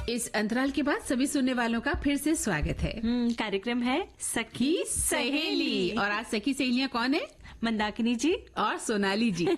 इस अंतराल के बाद सभी सुनने वालों का फिर से स्वागत है। कार्यक्रम है सखी सहेली। और आज सखी सहेलियां कौन है? मंदाकिनी जी और सोनाली जी।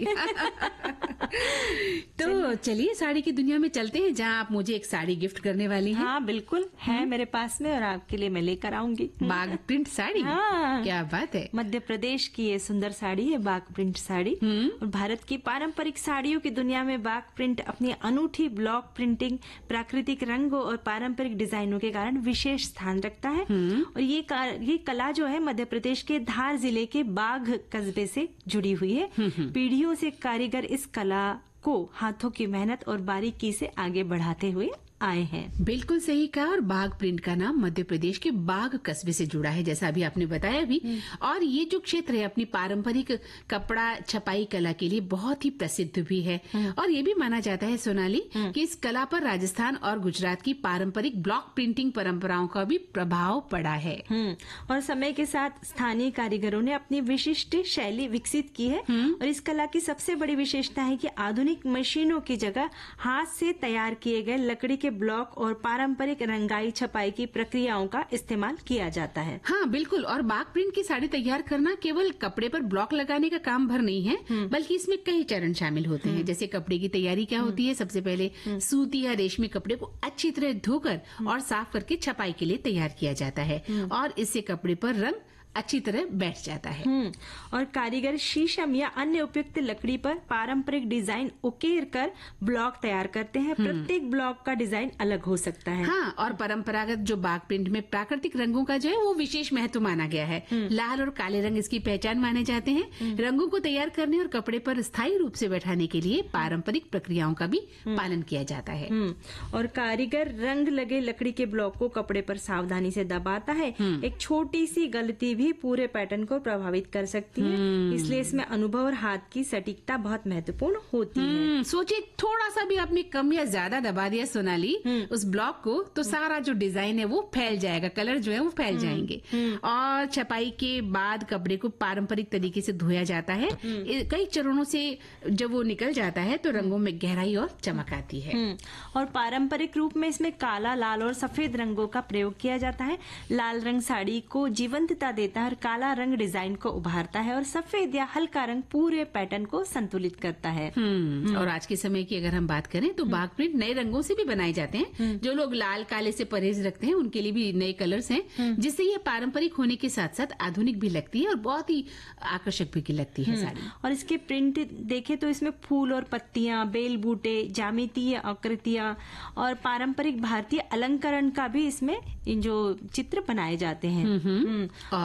तो चलिए साड़ी की दुनिया में चलते हैं, जहां आप मुझे एक साड़ी गिफ्ट करने वाली हैं। हाँ बिल्कुल है मेरे पास में, और आपके लिए मैं लेकर आऊंगी बाग प्रिंट साड़ी। हाँ। क्या बात है। मध्य प्रदेश की ये सुंदर साड़ी है बाग प्रिंट साड़ी। और भारत की पारंपरिक साड़ियों की दुनिया में बाग प्रिंट अपनी अनूठी ब्लॉक प्रिंटिंग, प्राकृतिक रंगों और पारंपरिक डिजाइनों के कारण विशेष स्थान रखता है। और ये कला जो है मध्य प्रदेश के धार जिले के बाघ कस्बे से जुड़ी हुई है। पीढ़ियों से कारीगर इस कला को हाथों की मेहनत और बारीकी से आगे बढ़ाते हुए आए हैं। बिल्कुल सही कहा। और बाघ प्रिंट का नाम मध्य प्रदेश के बाघ कस्बे से जुड़ा है, जैसा अभी आपने बताया भी। और ये जो क्षेत्र है अपनी पारंपरिक कपड़ा छपाई कला के लिए बहुत ही प्रसिद्ध भी है। और ये भी माना जाता है सोनाली कि इस कला पर राजस्थान और गुजरात की पारंपरिक ब्लॉक प्रिंटिंग परंपराओं का भी प्रभाव पड़ा है। और समय के साथ स्थानीय कारीगरों ने अपनी विशिष्ट शैली विकसित की है। और इस कला की सबसे बड़ी विशेषता है कि आधुनिक मशीनों की जगह हाथ से तैयार किए गए लकड़ी के ब्लॉक और पारंपरिक रंगाई छपाई की प्रक्रियाओं का इस्तेमाल किया जाता है। हाँ बिल्कुल। और बाग प्रिंट की साड़ी तैयार करना केवल कपड़े पर ब्लॉक लगाने का काम भर नहीं है, बल्कि इसमें कई चरण शामिल होते हैं। जैसे कपड़े की तैयारी क्या होती है, सबसे पहले सूती या रेशमी कपड़े को अच्छी तरह धोकर और साफ करके छपाई के लिए तैयार किया जाता है। और इससे कपड़े पर रंग अच्छी तरह बैठ जाता है। और कारीगर शीशम या अन्य उपयुक्त लकड़ी पर पारंपरिक डिजाइन उकेर कर ब्लॉक तैयार करते हैं। प्रत्येक ब्लॉक का डिजाइन अलग हो सकता है। हाँ, और परंपरागत जो बाग प्रिंट में प्राकृतिक रंगों का जो है वो विशेष महत्व माना गया है। लाल और काले रंग इसकी पहचान माने जाते हैं। रंगों को तैयार करने और कपड़े पर स्थायी रूप से बैठाने के लिए पारंपरिक प्रक्रियाओं का भी पालन किया जाता है। और कारीगर रंग लगे लकड़ी के ब्लॉक को कपड़े पर सावधानी से दबाता है। एक छोटी सी गलती भी पूरे पैटर्न को प्रभावित कर सकती है। इसलिए इसमें अनुभव और हाथ की सटीकता बहुत महत्वपूर्ण होती है। सोचिए थोड़ा सा भी आपने कम या ज्यादा दबा दिया सोनाली उस ब्लॉक को, तो सारा जो डिजाइन है वो फैल जाएगा, कलर जो है वो फैल जाएंगे। और छपाई के बाद कपड़े को पारंपरिक तरीके से धोया जाता है। कई चरणों से जब वो निकल जाता है तो रंगों में गहराई और चमक आती है। और पारंपरिक रूप में इसमें काला, लाल और सफेद रंगों का प्रयोग किया जाता है। लाल रंग साड़ी को जीवंतता देता है और काला रंग डिजाइन को उभारता है, और सफेद या हल्का रंग पूरे पैटर्न को संतुलित करता है। और आज के समय की अगर हम बात करें तो बाग प्रिंट नए रंगों से भी बनाए जाते हैं। जो लोग लाल काले से परहेज रखते हैं उनके लिए भी नए कलर्स हैं, जिससे ये पारंपरिक होने के साथ साथ आधुनिक भी लगती है और बहुत ही आकर्षक भी लगती है साड़ी। और इसके प्रिंट देखें तो इसमें फूल और पत्तियां, बेल बूटे, ज्यामितीय आकृतियां और पारंपरिक भारतीय अलंकरण का भी इसमें जो चित्र बनाए जाते हैं।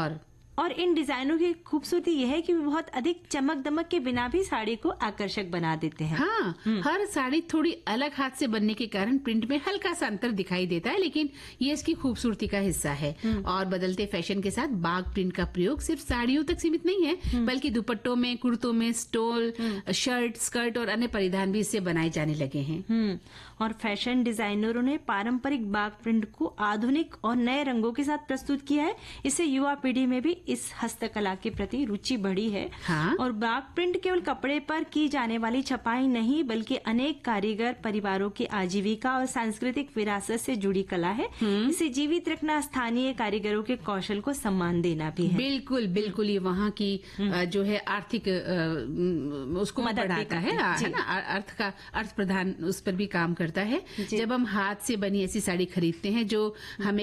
और इन डिजाइनों की खूबसूरती यह है कि बहुत अधिक चमक दमक के बिना भी साड़ी को आकर्षक बना देते हैं। हाँ, हर साड़ी थोड़ी अलग हाथ से बनने के कारण प्रिंट में हल्का सा अंतर दिखाई देता है, लेकिन ये इसकी खूबसूरती का हिस्सा है। और बदलते फैशन के साथ बाग प्रिंट का प्रयोग सिर्फ साड़ियों तक सीमित नहीं है, बल्कि दुपट्टों में, कुर्तों में, स्टोल, शर्ट, स्कर्ट और अन्य परिधान भी इससे बनाए जाने लगे हैं। और फैशन डिजाइनरों ने पारंपरिक बाग प्रिंट को आधुनिक और नए रंगों के साथ प्रस्तुत किया है। इससे युवा पीढ़ी में भी इस हस्तकला के प्रति रुचि बढ़ी है। हाँ? और बाग प्रिंट केवल कपड़े पर की जाने वाली छपाई नहीं, बल्कि अनेक कारीगर परिवारों की आजीविका और सांस्कृतिक विरासत से जुड़ी कला है। इसे जीवित रखना स्थानीय कारीगरों के कौशल को सम्मान देना भी है। बिल्कुल बिल्कुल। ये वहाँ की जो है आर्थिक उसको बढ़ाता है ना, अर्थ प्रधान उस पर भी काम करता है। जब हम हाथ से बनी ऐसी साड़ी खरीदते हैं जो हमें